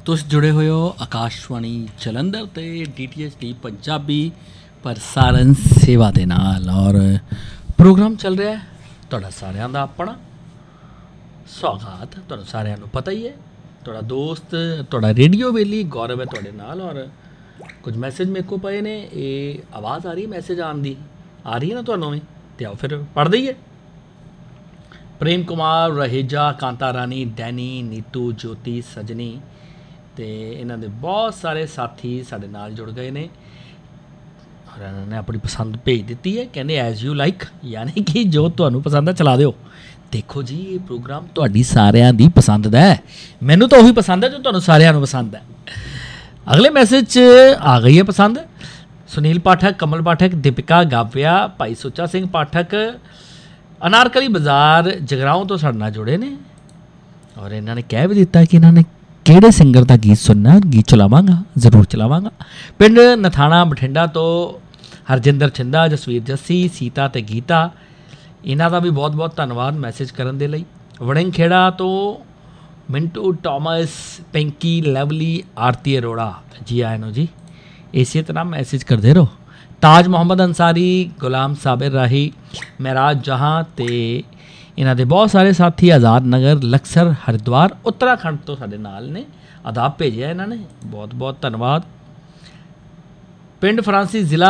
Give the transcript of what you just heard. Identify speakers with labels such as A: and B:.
A: तुस जुड़े हुए हो आकाशवाणी जलंधर ते DTHD पंजाबी प्रसारण सेवा दे नाल और प्रोग्राम चल रहा है तुहाडा सारिਆਂ ਦਾ अपना सौगात। तुहानू सारिਆਂ ਨੂੰ पता ही है तुहाडा दोस्त तुहाडा रेडियो वेली गौरव है तुहाडे नाल। और कुछ मैसेज मेरे को पे ने ये आवाज़ आ रही है मैसेज आने आ रही है ना तुहानू भी तो आओ फिर पढ़ दईए। प्रेम कुमार रहेजा कांता रानी डैनी नीतू ज्योति सजनी तो इन्हों के बहुत सारे साथी साढ़े नाल जुड़ गए ने और इन्होंने अपनी पसंद भेज दी है। कहने एज यू लाइक यानी कि जो तुहानू पसंद है चला दिओ। देखो जी ये प्रोग्राम तुहाडी सारिਆਂ दी पसंद दा है, मैनू तो वही पसंद है जो तुहानू सारिਆਂ नू पसंद है। अगले मैसेज च आ गई है पसंद सुनील पाठक कमल पाठक दीपिका गाविया भाई सुच्चा सिंह पाठक अनारकली बाजार जगराओं तो साढ़े नाल जुड़े ने और इन्होंने कह भी दिता कि इन्होंने किहड़े सिंगर का गीत सुनना। गीत चलावांगा जरूर चलावांगा। पिंड नथाणा बठिंडा तो हरजिंदर छिंदा जसवीर जस्सी सीता ते गीता इन्हां दा भी बहुत बहुत धन्नवाद मैसेज करन दे लई। वड़िंग खेड़ा तो मिंटू टॉमस पिंकी लवली आरती अरोड़ा जी आए नो जी इसी तरह मैसेज करते रहो। ताज मुहम्मद अंसारी गुलाम साबिर राही महराज जहाँ ते इन्हां दे बहुत सारे साथी आज़ाद नगर लक्सर हरिद्वार उत्तराखंड तो साडे नाल ने आदाब भेजिया इन्होंने बहुत बहुत धन्नवाद। पिंड फ्रांसिस जिला